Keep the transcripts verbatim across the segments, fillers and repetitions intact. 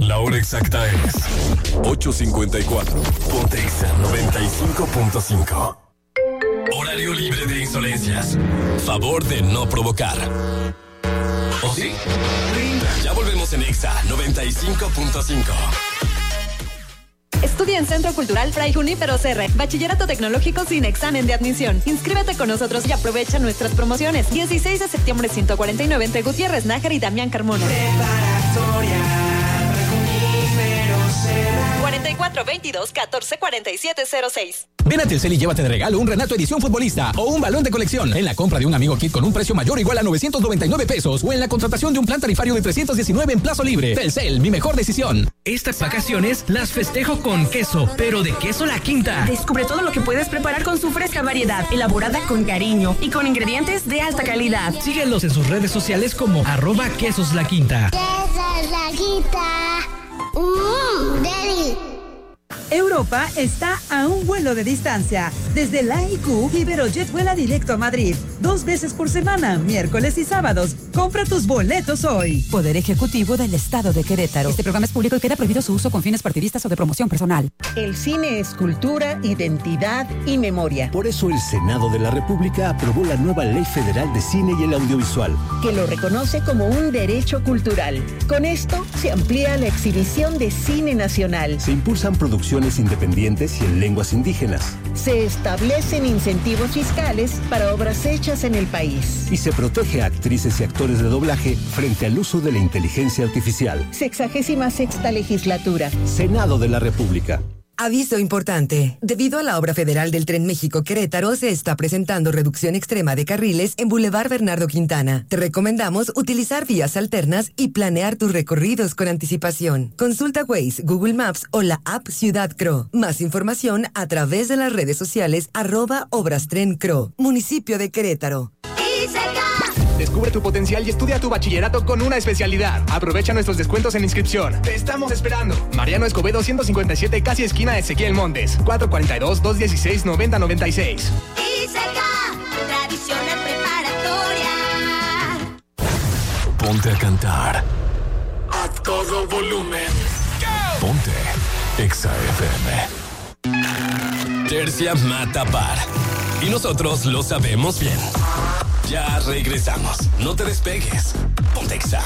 La hora exacta es ocho cincuenta y cuatro. Ponte Exa noventa y cinco punto cinco. Horario libre de insolencias. Favor de no provocar. ¿O sí? Ya volvemos en Exa noventa y cinco punto cinco. Estudia en Centro Cultural Fray Junípero Serra, bachillerato tecnológico sin examen de admisión. Inscríbete con nosotros y aprovecha nuestras promociones. dieciséis de septiembre ciento cuarenta y nueve entre Gutiérrez Nájar y Damián Carmona. Preparatoria Junípero Serra. cuarenta y cuatro veintidós catorce cuarenta y siete cero seis. Ven a Telcel y llévate de regalo un Renato Edición Futbolista o un balón de colección en la compra de un Amigo Kit con un precio mayor o igual a novecientos noventa y nueve pesos o en la contratación de un plan tarifario de trescientos diecinueve en plazo libre. Telcel, mi mejor decisión. Estas vacaciones las festejo con queso, pero de queso La Quinta. Descubre todo lo que puedes preparar con su fresca variedad, elaborada con cariño y con ingredientes de alta calidad. Síguelos en sus redes sociales como arroba quesos La Quinta. Quesos La Quinta. Mmm, deli. Europa está a un vuelo de distancia. Desde la I Q, Iberojet vuela directo a Madrid. Dos veces por semana, miércoles y sábados. Compra tus boletos hoy. Poder Ejecutivo del Estado de Querétaro. Este programa es público y queda prohibido su uso con fines partidistas o de promoción personal. El cine es cultura, identidad y memoria. Por eso el Senado de la República aprobó la nueva Ley Federal de Cine y el Audiovisual, que lo reconoce como un derecho cultural. Con esto se amplía la exhibición de cine nacional. Se impulsan producciones independientes y en lenguas indígenas. Se establecen incentivos fiscales para obras hechas en el país. Y se protege a actrices y actores de doblaje frente al uso de la inteligencia artificial. Sexagésima sexta legislatura. Senado de la República. Aviso importante. Debido a la obra federal del Tren México-Querétaro, se está presentando reducción extrema de carriles en Boulevard Bernardo Quintana. Te recomendamos utilizar vías alternas y planear tus recorridos con anticipación. Consulta Waze, Google Maps o la app Ciudad Cro. Más información a través de las redes sociales arroba Obras Tren Cro. Municipio de Querétaro. Descubre tu potencial y estudia tu bachillerato con una especialidad. Aprovecha nuestros descuentos en inscripción. Te estamos esperando. Mariano Escobedo ciento cincuenta y siete, casi esquina Ezequiel Montes. cuatro cuatro dos, dos uno seis, nueve cero nueve seis. ISECA, tradicional preparatoria. Ponte a cantar a todo volumen. Ponte Exa F M. Tercia mata par. Y nosotros lo sabemos bien. Ya regresamos. No te despegues. Ponte Exa.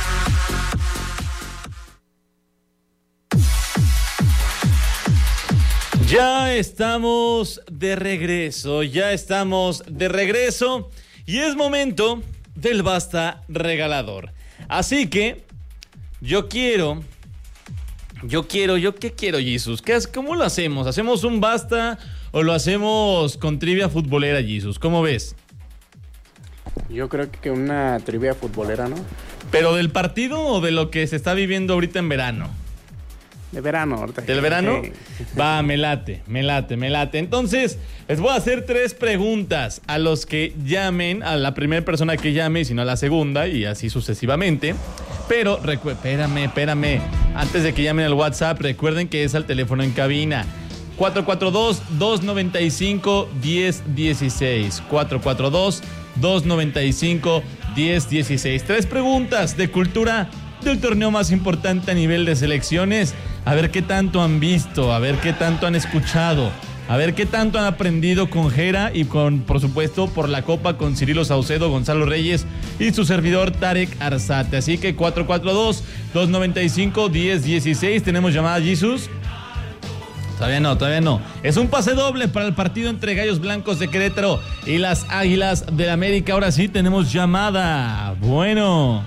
Ya estamos de regreso. Ya estamos de regreso. Y es momento del basta regalador. Así que yo quiero... Yo quiero... ¿Yo qué quiero, Jesus? ¿Qué, ¿Cómo lo hacemos? ¿Hacemos un basta o lo hacemos con trivia futbolera, Jesus? ¿Cómo ves? Yo creo que una trivia futbolera, ¿no? ¿Pero del partido o de lo que se está viviendo ahorita en verano? De verano, ahorita. ¿Del verano? Sí. Va, me late, me late, me late. Entonces, les voy a hacer tres preguntas a los que llamen, a la primera persona que llame y si no a la segunda y así sucesivamente. Pero, recu- espérame, espérame. Antes de que llamen al WhatsApp, recuerden que es al teléfono en cabina. cuatro cuatro dos, dos nueve cinco, uno cero uno seis. cuatro cuatro dos, dos nueve cinco, uno cero uno seis. Tres preguntas de cultura del torneo más importante a nivel de selecciones. A ver qué tanto han visto, a ver qué tanto han escuchado, a ver qué tanto han aprendido con Jera y con, por supuesto, por la Copa con Cirilo Saucedo, Gonzalo Reyes y su servidor Tarek Arzate. Así que cuatro cuatro dos, dos nueve cinco, uno cero uno seis. Tenemos llamada, Jesus. Todavía no, todavía no. Es un pase doble para el partido entre Gallos Blancos de Querétaro y las Águilas del América. Ahora sí tenemos llamada. Bueno.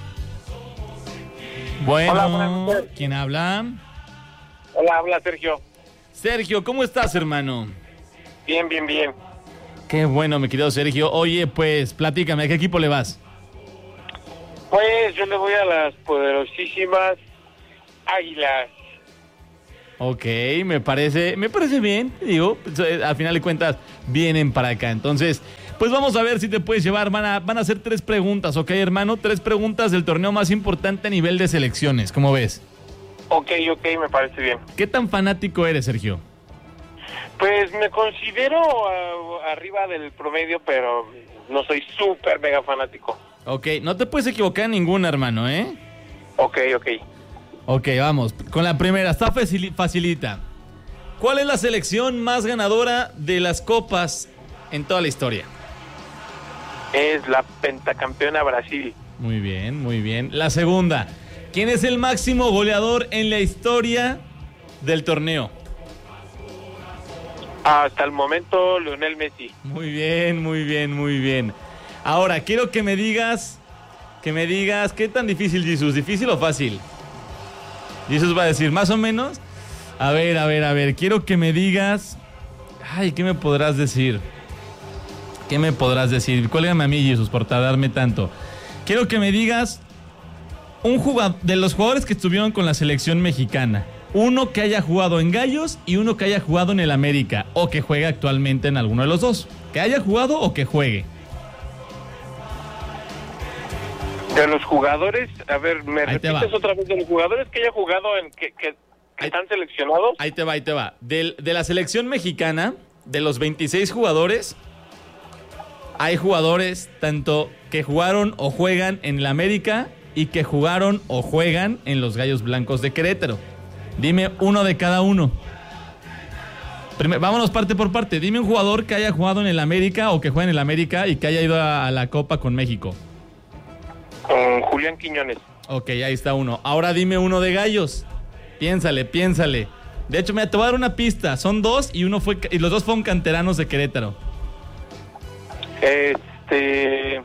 Bueno. Hola, ¿quién habla? Hola, habla Sergio. Sergio, ¿cómo estás, hermano? Bien, bien, bien. Qué bueno, mi querido Sergio. Oye, pues, platícame, ¿a qué equipo le vas? Pues yo le voy a las poderosísimas Águilas. Ok, me parece, me parece bien, digo, al final de cuentas vienen para acá. Entonces, pues vamos a ver si te puedes llevar. Van a, van a hacer tres preguntas, ¿ok, hermano? Tres preguntas del torneo más importante a nivel de selecciones, ¿cómo ves? Ok, ok, me parece bien. ¿Qué tan fanático eres, Sergio? Pues me considero uh, arriba del promedio, pero no soy súper mega fanático. Ok, no te puedes equivocar en ninguna, hermano, ¿eh? Ok, ok. Ok, vamos. Con la primera, está facil- facilita. ¿Cuál es la selección más ganadora de las copas en toda la historia? Es la pentacampeona Brasil. Muy bien, muy bien. La segunda, ¿quién es el máximo goleador en la historia del torneo? Hasta el momento, Lionel Messi. Muy bien, muy bien, muy bien. Ahora, quiero que me digas, que me digas, ¿qué tan difícil, Jesús? ¿Difícil o fácil? Jesús va a decir, más o menos. A ver, a ver, a ver, quiero que me digas... Ay, ¿qué me podrás decir? ¿Qué me podrás decir? Cuélgame a mí, Jesús, por tardarme tanto. Quiero que me digas un jugador, de los jugadores que estuvieron con la selección mexicana. Uno que haya jugado en Gallos y uno que haya jugado en el América. O que juegue actualmente en alguno de los dos. Que haya jugado o que juegue. De los jugadores, a ver, ¿me Ahí te repites va. otra vez? De los jugadores que haya jugado en... que, que, que Ahí- están seleccionados. Ahí te va, ahí te va. Del- de la selección mexicana, de los veintiséis jugadores, hay jugadores tanto que jugaron o juegan en el América y que jugaron o juegan en los Gallos Blancos de Querétaro. Dime uno de cada uno. Primer- vámonos parte por parte. Dime un jugador que haya jugado en el América o que juegue en el América y que haya ido a, a la Copa con México. Con Julián Quiñones. Ok, ahí está uno. Ahora dime uno de Gallos. Piénsale, piénsale. De hecho, mira, te voy a dar una pista. Son dos y uno fue y los dos fueron canteranos de Querétaro. Este...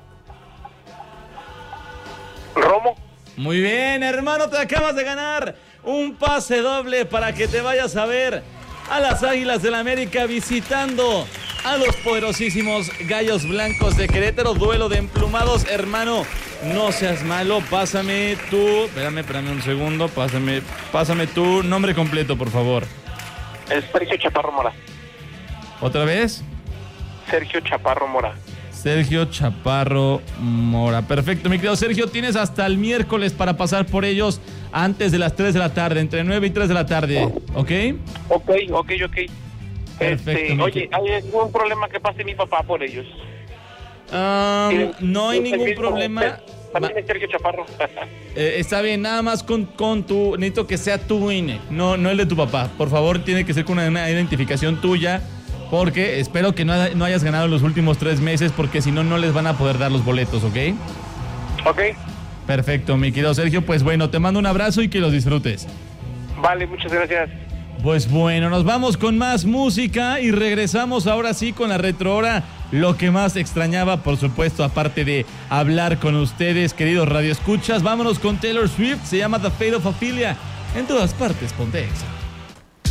Romo. Muy bien, hermano, te acabas de ganar un pase doble para que te vayas a ver a las Águilas del América visitando a los poderosísimos Gallos Blancos de Querétaro. Duelo de emplumados, hermano. No seas malo, pásame tu... Espérame, espérame un segundo. Pásame, pásame tu nombre completo, por favor. Es Sergio Chaparro Mora. ¿Otra vez? Sergio Chaparro Mora. Sergio Chaparro Mora. Perfecto, mi querido Sergio, tienes hasta el miércoles para pasar por ellos antes de las tres de la tarde, entre nueve y tres de la tarde, ¿ok? Ok, ok, ok. Perfecto, Este, mi oye, ¿hay algún problema que pase mi papá por ellos? Um, no hay Es el ningún mismo, problema. También es Sergio Chaparro. Eh, está bien, nada más con, con tu... Necesito que sea tu I N E, no, no el de tu papá. Por favor, tiene que ser con una, una identificación tuya, porque espero que no, no hayas ganado en los últimos tres meses, porque si no, no les van a poder dar los boletos, ¿ok? Ok. Perfecto, mi querido Sergio. Pues bueno, te mando un abrazo y que los disfrutes. Vale, muchas gracias. Pues bueno, nos vamos con más música y regresamos ahora sí con la retrohora. Lo que más extrañaba, por supuesto, aparte de hablar con ustedes, queridos radioescuchas. Vámonos con Taylor Swift, se llama The Fate of Ophelia. En todas partes, ponte Exa.